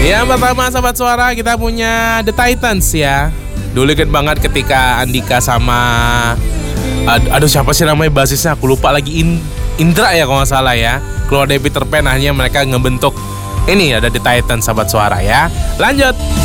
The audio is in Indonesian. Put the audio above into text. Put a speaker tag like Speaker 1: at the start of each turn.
Speaker 1: Yang pertama sahabat suara kita punya The Titans ya. Dulu inget banget ketika Andika sama aduh siapa sih namanya basisnya, aku lupa lagi, Indra ya kalau nggak salah ya. Keluar dari Peter Pan, akhirnya mereka ngebentuk ini ada The Titans sahabat suara ya. Lanjut.